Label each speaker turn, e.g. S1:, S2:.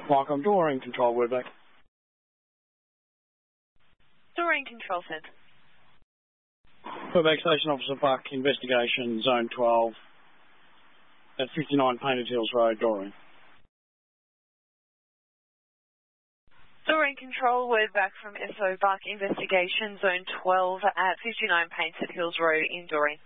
S1: Mike, I'm Doreen Control, we're back.
S2: Doreen Control Centre.
S1: We're back, Station Officer Buck, investigation, Zone 12, at 59 Painted Hills Road, Doreen.
S2: Doreen Control, we're back from SO Buck, investigation, Zone 12 at 59 Painted Hills Road in Doreen.